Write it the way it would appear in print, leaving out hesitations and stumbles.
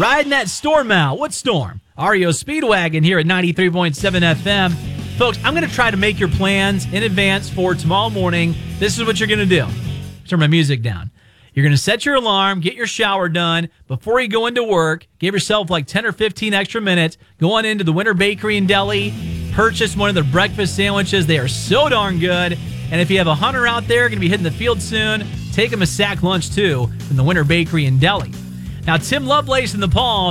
Riding that storm out. What storm? REO Speedwagon here at 93.7 FM. Folks, I'm going to try to make your plans in advance for tomorrow morning. This is what you're going to do. Turn my music down. You're going to set your alarm, get your shower done. Before you go into work, give yourself like 10 or 15 extra minutes. Go on into the Winter Bakery and Deli. Purchase one of their breakfast sandwiches. They are so darn good. And if you have a hunter out there going to be hitting the field soon, take them a sack lunch too from the Winter Bakery and Deli. Now, Tim Lovelace and the Paws